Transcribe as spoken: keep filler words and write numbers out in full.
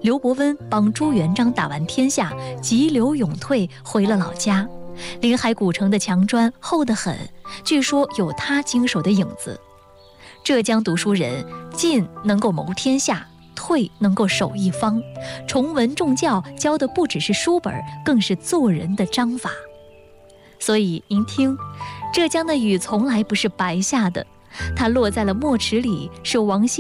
刘伯温帮朱元璋打完天下，急流勇退回了老家。临海古城的墙砖厚得很，据说有他经手的影子。浙江读书人进能够谋天下，退能够守一方，崇文重教教的不只是书本，更是做人的章法。所以您听，浙江的雨从来不是白下的，它落在了墨池里，是王羲